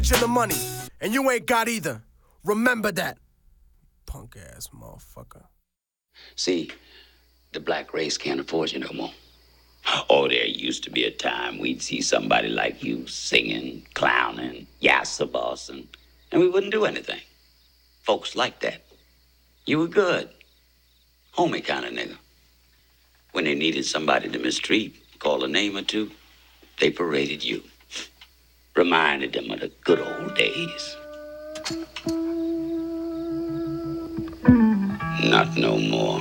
in the money, and you ain't got either. Remember that. Punk ass motherfucker. See, the black race can't afford you no more. Oh, there used to be a time we'd see somebody like you singing, clowning, yassa bossing, and we wouldn't do anything. Folks like that. You were good. Homie kind of nigga. When they needed somebody to mistreat, call a name or two, they paraded you. Reminded them of the good old days. Not no more.